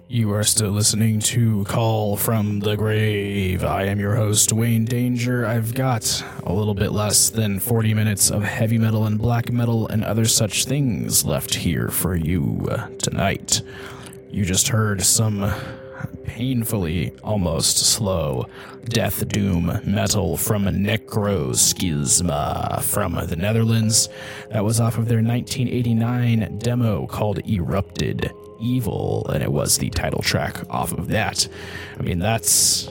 You are still listening to Call from the Grave. I am your host, Wayne Danger. I've got a little bit less than 40 minutes of heavy metal and black metal and other such things left here for you tonight. You just heard some painfully almost slow death doom metal from Necroschisma from the Netherlands. That was off of their 1989 demo called Erupted Evil, and it was the title track off of that. I mean, that's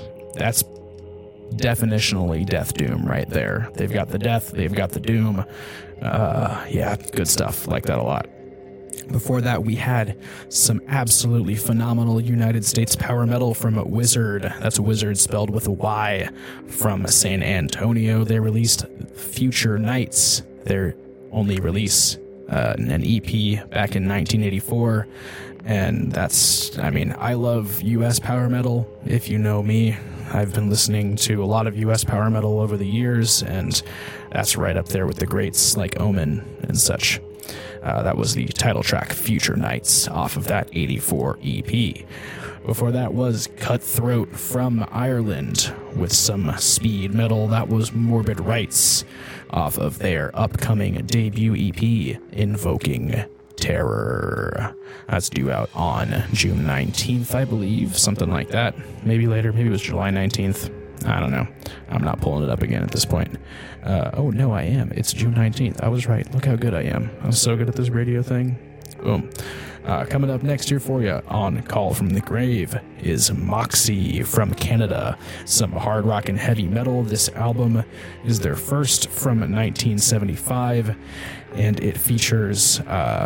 definitionally death doom right there. They've got the death, they've got the doom. Yeah, good stuff. Like that a lot. Before that, we had some absolutely phenomenal United States power metal from Wizard. That's Wizard spelled with a Y, from San Antonio. They released Future Nights, their only release, an EP back in 1984. And that's, I mean, I love U.S. power metal. If you know me, I've been listening to a lot of U.S. power metal over the years, and that's right up there with the greats like Omen and such. That was the title track, Future Nights, off of that 84 EP. Before that was Cutthroat from Ireland with some speed metal. That was Morbid Rights off of their upcoming debut EP, Invoking Terror. That's due out on June 19th, I believe, something like that. Maybe later, maybe it was July 19th. I don't know. I'm not pulling it up again at this point. Oh, no, I am. It's June 19th. I was right. Look how good I am. I'm so good at this radio thing. Boom. Coming up next here for you on Call from the Grave is Moxie from Canada. Some hard rock and heavy metal. This album is their first from 1975, and it features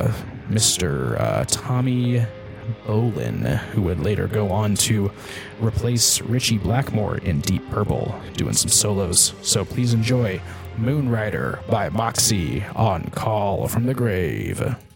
Mr. Tommy Bolin, who would later go on to replace Richie Blackmore in Deep Purple, doing some solos. So please enjoy Moonrider by Moxie on Call from the Grave.